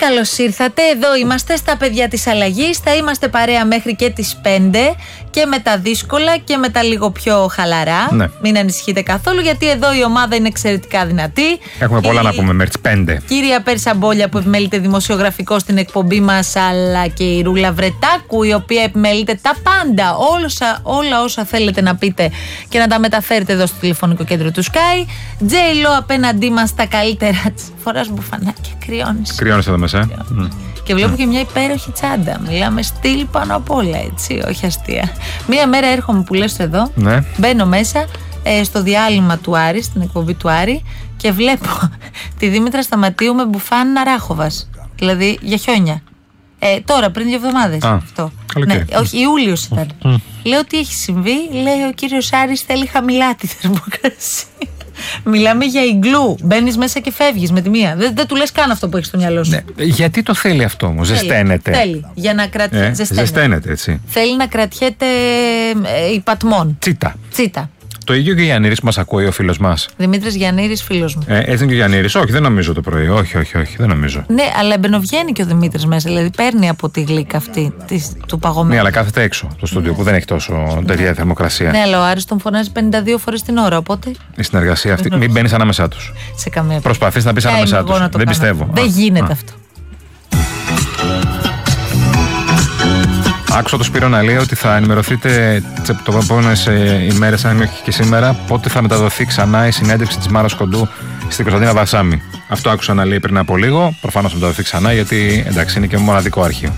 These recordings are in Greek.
καλώς ήρθατε. Εδώ είμαστε στα παιδιά της αλλαγής. Θα είμαστε παρέα μέχρι και τις 5 και με τα δύσκολα και με τα λίγο πιο χαλαρά. Ναι. Μην ανησυχείτε καθόλου, γιατί εδώ η ομάδα είναι εξαιρετικά δυνατή. Έχουμε πολλά να πούμε μέχρι τις 5. Κύρια Πέρσα Μπόλια που επιμελείται δημοσιογραφικό στην εκπομπή μας, αλλά και η Ρούλα Βρετάκου, η οποία επιμελείται τα πάντα, όλα όσα θέλετε να πείτε και να τα μεταφέρετε εδώ στο τηλεφωνικό κέντρο του Sky. Τζέιλο απέναντί μας τα καλύτερα της. Φοράς μπουφανάκια, κρυώνεις. Κρυώνεις εδώ μέσα. Και βλέπω και μια υπέροχη τσάντα. Μιλάμε στυλ πάνω απ' όλα, έτσι, όχι αστεία. Μία μέρα έρχομαι που λες εδώ, Ναι. μπαίνω μέσα στο διάλειμμα του Άρη, στην εκπομπή του Άρη, και βλέπω τη Δήμητρα Σταματίου με μπουφάν Ράχοβας. Δηλαδή για χιόνια. Τώρα, πριν 2 εβδομάδες. Αυτό. Ναι, όχι, Ιούλιος ήταν. Λέω τι έχει συμβεί, λέει ο κύριος Άρης θέλει χαμηλά τη θερμοκρασία. Μιλάμε για ιγκλού. Μπαίνεις μέσα και φεύγεις με τη μία. Δεν του λες καν αυτό που έχεις στο μυαλό σου. Ναι. Γιατί το θέλει αυτό όμως, ζεσταίνεται. Θέλει. Για να κρατιέται. Ζεσταίνεται, έτσι. Θέλει να κρατιέται υπατμών. Τσίτα. Το ίδιο και ο Γιαννήρης που μας ακούει, ο φίλος μας. Δημήτρης Γιαννήρης, φίλος μου. Έτσι είναι και ο Γιαννήρης. Όχι, δεν νομίζω το πρωί. Όχι, δεν νομίζω. Ναι, αλλά μπαινοβγαίνει και ο Δημήτρης μέσα. Δηλαδή παίρνει από τη γλύκα αυτή του παγωμένου. Ναι, αλλά κάθεται έξω το στούντιο που δεν έχει τέτοια θερμοκρασία. Ναι, αλλά ο Άρης τον φωνάζει 52 φορές την ώρα. Οπότε. Η συνεργασία αυτή. Μην μπαίνεις ανάμεσά τους. Σε καμία. Προσπαθείς να μπεις ανάμεσά τους. Δεν πιστεύω. Δεν γίνεται αυτό. Άκουσα το Σπύρο να λέει ότι θα ενημερωθείτε τις επόμενες ημέρες, αν όχι και σήμερα, πότε θα μεταδοθεί ξανά η συνέντευξη της Μάρας Κοντού στην Κωνσταντίνα Βαρσάμι. Αυτό άκουσα να λέει πριν από λίγο. Προφανώς θα μεταδοθεί ξανά, γιατί εντάξει, είναι και μοναδικό αρχείο.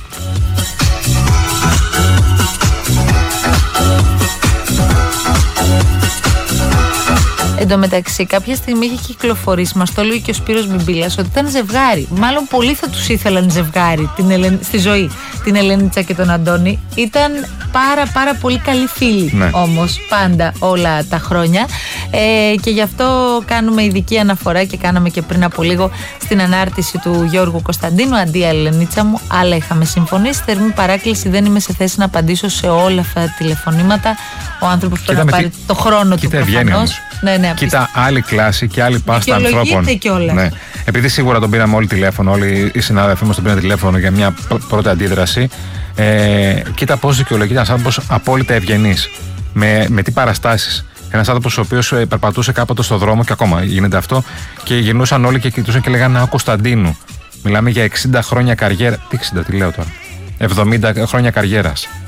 Εν τω μεταξύ, κάποια στιγμή είχε πάρα μας το έλεγε και ο Σπύρος Μπιμπίλας, ότι ήταν ζευγάρι. Μάλλον πολλοί θα τους ήθελαν ζευγάρι στη ζωή, την Ελένιτσα και τον Αντώνη. Ήταν πάρα πολύ καλοί φίλοι, ναι. Όμως πάντα όλα τα χρόνια. Και γι' αυτό κάνουμε ειδική αναφορά και κάναμε και πριν από λίγο στην ανάρτηση του Γιώργου Κωνσταντίνου. Αντί Ελένιτσα μου, άλλα είχαμε συμφωνήσει. Θερμή παράκληση, δεν είμαι σε θέση να απαντήσω σε όλα αυτά τα τηλεφωνήματα. Ο άνθρωπος πρέπει να πάρει το χρόνο του προφανώς. Ναι, κοίτα, άλλη κλάση και άλλη πάστα ανθρώπων. Ναι. Επειδή σίγουρα τον πήραμε όλοι τηλέφωνο, όλοι οι συνάδελφοί μας τον πήραν τηλέφωνο για μια πρώτη αντίδραση. Κοίτα πώς δικαιολογείται ένας άνθρωπος απόλυτα ευγενής. Με τι παραστάσεις. Ένας άνθρωπος ο οποίος περπατούσε κάποτε στο δρόμο και ακόμα γίνεται αυτό και γυρνούσαν όλοι και κοιτούσαν και λέγανε «Α, Κωνσταντίνου». Μιλάμε για 60 χρόνια καριέρα. Τι 60, τι λέω τώρα. 70 χρόνια καριέρας.